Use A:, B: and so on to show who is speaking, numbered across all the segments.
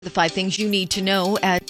A: The 5 things you need to know at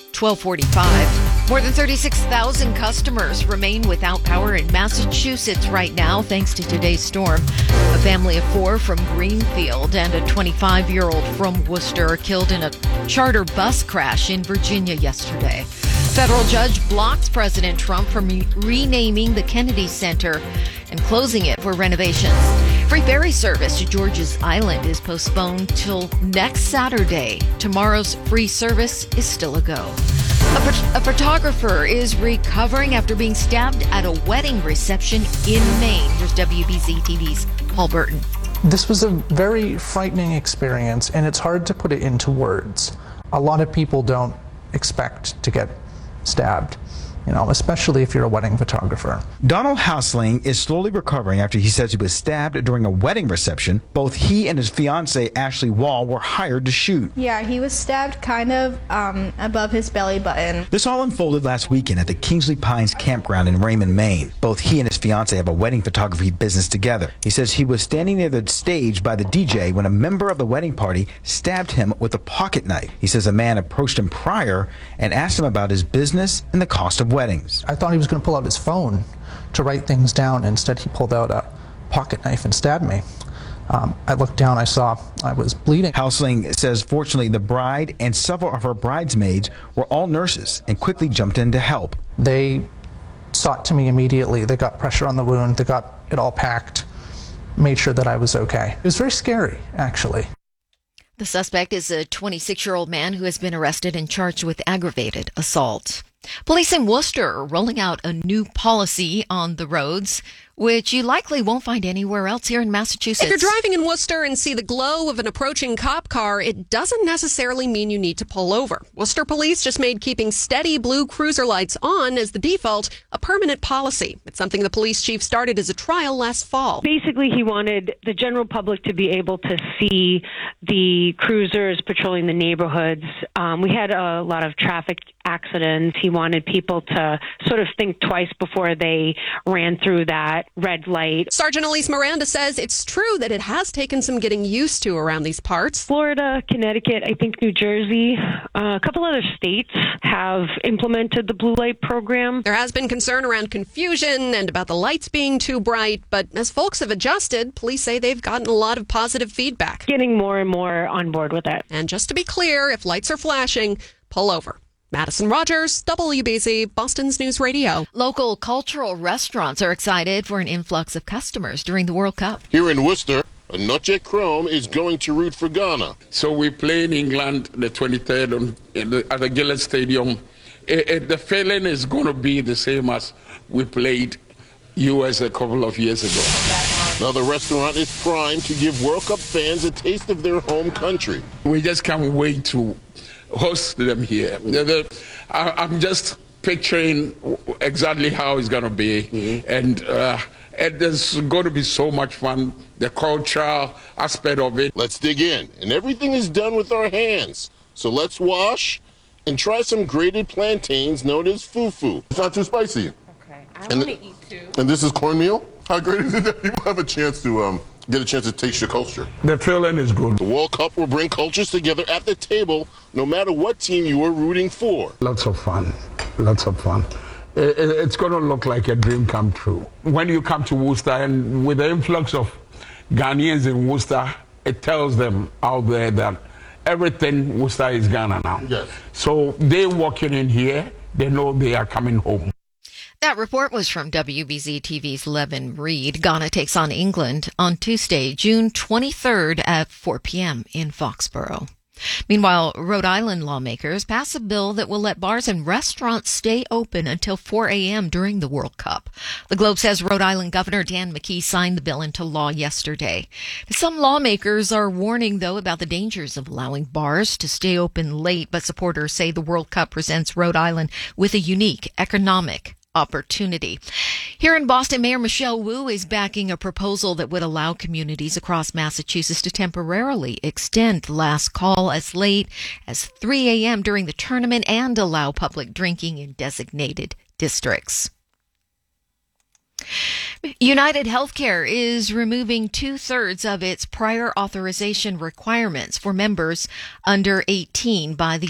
A: 12:45. More than 36,000 customers remain without power in Massachusetts right now thanks to today's storm. A family of 4 from Greenfield and a 25-year-old from Worcester are killed in a charter bus crash in Virginia yesterday. Federal judge blocks President Trump from renaming the Kennedy Center and closing it for renovations. Free ferry service to George's Island is postponed till next Saturday. Tomorrow's free service is still a go. A photographer is recovering after being stabbed at a wedding reception in Maine. Here's WBZ TV's Paul Burton.
B: This was a very frightening experience, and it's hard to put it into words. A lot of people don't expect to get stabbed, especially if you're a wedding photographer.
C: Donald Hausling is slowly recovering after he says he was stabbed during a wedding reception. Both he and his fiancée, Ashley Wall, were hired to shoot.
D: Yeah, he was stabbed kind of above his belly button.
C: This all unfolded last weekend at the Kingsley Pines campground in Raymond, Maine. Both he and his fiancée have a wedding photography business together. He says he was standing near the stage by the DJ when a member of the wedding party stabbed him with a pocket knife. He says a man approached him prior and asked him about his business and the cost of weddings.
B: I thought he was going to pull out his phone to write things down. Instead, he pulled out a pocket knife and stabbed me. I looked down, I saw I was bleeding.
C: Hausling says fortunately the bride and several of her bridesmaids were all nurses and quickly jumped in to help.
B: They sought to me immediately. They got pressure on the wound. They got it all packed, made sure that I was okay. It was very scary, actually.
A: The suspect is a 26-year-old man who has been arrested and charged with aggravated assault. Police in Worcester are rolling out a new policy on the roads, which you likely won't find anywhere else here in Massachusetts.
E: If you're driving in Worcester and see the glow of an approaching cop car, it doesn't necessarily mean you need to pull over. Worcester police just made keeping steady blue cruiser lights on as the default a permanent policy. It's something the police chief started as a trial last fall.
F: Basically, he wanted the general public to be able to see the cruisers patrolling the neighborhoods. We had a lot of traffic accidents. He wanted people to sort of think twice before they ran through that red light.
E: Sergeant Elise Miranda says it's true that it has taken some getting used to around these parts.
F: Florida, Connecticut, I think New Jersey, a couple other states have implemented the blue light program.
E: There has been concern around confusion and about the lights being too bright, but as folks have adjusted, police say they've gotten a lot of positive feedback.
F: Getting more and more on board with it.
E: And just to be clear, if lights are flashing, pull over. Madison Rogers, WBZ, Boston's News Radio.
A: Local cultural restaurants are excited for an influx of customers during the World Cup.
G: Here in Worcester, a Noche Chrome is going to root for Ghana.
H: So we play in England the 23rd at the Gillette Stadium. The feeling is going to be the same as we played U.S. a couple of years ago.
G: Now the restaurant is primed to give World Cup fans a taste of their home country.
H: We just can't wait to host them here. I'm just picturing exactly how it's going to be. And there's going to be so much fun, the cultural aspect of it.
G: Let's dig in. And everything is done with our hands. So let's wash and try some grated plantains known as fufu. It's not too spicy.
F: Okay, I want to eat too.
G: And this is cornmeal? How great is it that people have a chance to get a chance to taste your culture?
H: The feeling is good.
G: The World Cup will bring cultures together at the table, no matter what team you are rooting for.
H: Lots of fun. Lots of fun. It's going to look like a dream come true. When you come to Worcester, and with the influx of Ghanaians in Worcester, it tells them out there that everything Worcester is Ghana now.
G: Yes.
H: So they walking in here, they know they are coming home.
A: That report was from WBZ TV's Levin Reed. Ghana takes on England on Tuesday, June 23rd at 4 p.m. in Foxborough. Meanwhile, Rhode Island lawmakers pass a bill that will let bars and restaurants stay open until 4 a.m. during the World Cup. The Globe says Rhode Island Governor Dan McKee signed the bill into law yesterday. Some lawmakers are warning, though, about the dangers of allowing bars to stay open late, but supporters say the World Cup presents Rhode Island with a unique economic opportunity. Here in Boston, Mayor Michelle Wu is backing a proposal that would allow communities across Massachusetts to temporarily extend last call as late as 3 a.m. during the tournament and allow public drinking in designated districts. United Healthcare is removing 2/3 of its prior authorization requirements for members under 18 by the